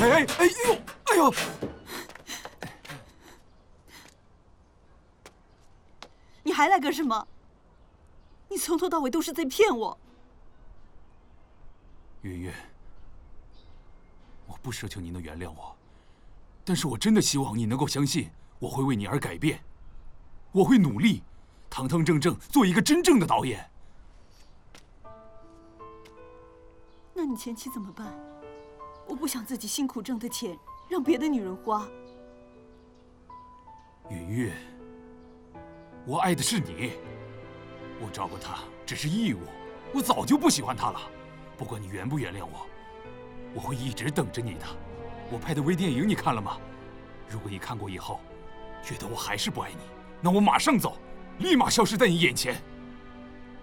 哎呦！ 你还来干什么？你从头到尾都是在骗我。 云云，我不奢求你能原谅我，但是我真的希望你能够相信，我会为你而改变，我会努力，堂堂正正做一个真正的导演。 那你前妻怎么办？我不想自己辛苦挣的钱让别的女人花。 云云，我爱的是你，我照顾她只是义务，我早就不喜欢她了。不管你原不原谅我，我会一直等着你的。我拍的微电影你看了吗？如果你看过以后，觉得我还是不爱你，那我马上走，立马消失在你眼前。